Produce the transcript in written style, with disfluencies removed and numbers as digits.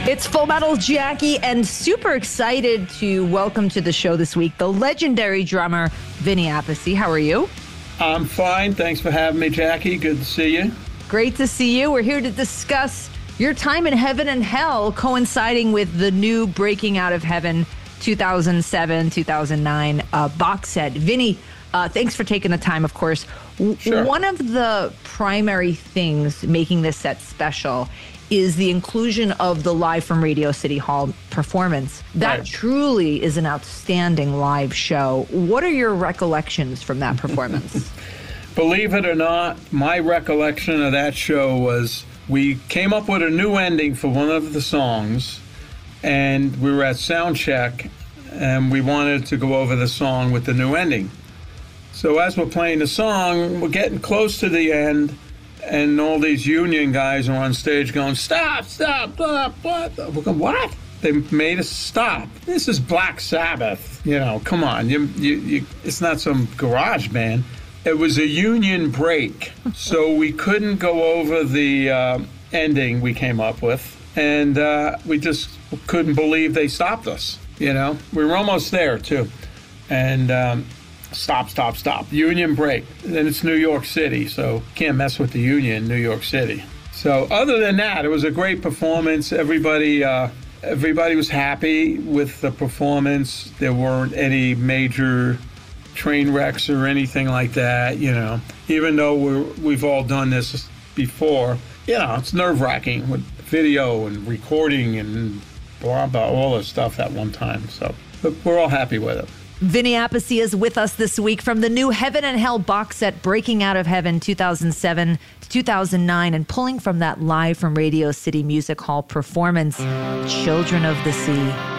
It's Full Metal Jackie, and super excited to welcome to the show this week the legendary drummer Vinny Appice. How are you? I'm fine. Thanks for having me, Jackie. Good to see you. Great to see you. We're here to discuss your time in heaven and hell, coinciding with the new Breaking Out of Heaven 2007-2009 box set. Vinny, thanks for taking the time, of course. Sure. One of the primary things making this set special is the inclusion of the Live from Radio City Hall performance. That Right. truly is an outstanding live show. What are your recollections from that performance? Believe it or not, my recollection of that show was we came up with a new ending for one of the songs, and we were at sound check, and we wanted to go over the song with the new ending. So as we're playing the song, we're getting close to the end, and all these union guys are on stage going, stop, what? We're going, what? They made us stop. This is Black Sabbath. You know, come on. It's not some garage band. It was a union break, so we couldn't go over the ending we came up with, and we just couldn't believe they stopped us. You know, we were almost there, too. And stop. Union break. Then it's New York City, so can't mess with the union, New York City. So other than that, it was a great performance. Everybody was happy with the performance. There weren't any major train wrecks or anything like that, you know. Even though we've all done this before, you know, it's nerve-wracking with video and recording and blah, blah, all this stuff at one time. So but we're all happy with it. Vinny Appice is with us this week from the new Heaven and Hell box set, Breaking Out of Heaven 2007 to 2009, and pulling from that Live from Radio City Music Hall performance, Children of the Sea.